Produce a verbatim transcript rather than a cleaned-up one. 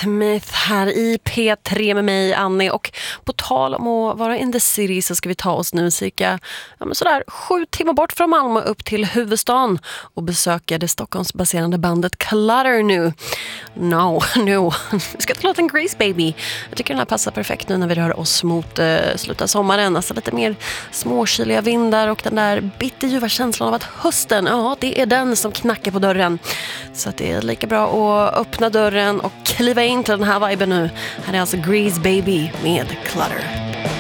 Smith här i P tre med mig, Annie. Och på tal om att vara in the city så ska vi ta oss nu cirka ja, men sådär, sju timmar bort från Malmö upp till huvudstaden och besöka det Stockholmsbaserade bandet Clutter nu. No, no. Vi ska ta låten Grease Baby. Jag tycker den här passar perfekt nu när vi rör oss mot uh, slutet av sommaren. Alltså lite mer småkyliga vindar och den där bitterljuva känslan av att hösten, ja, det är den som knackar på dörren. Så att det är lika bra att öppna dörren och kliva in till den här viben nu. Här är alltså Grease Baby med Clutter.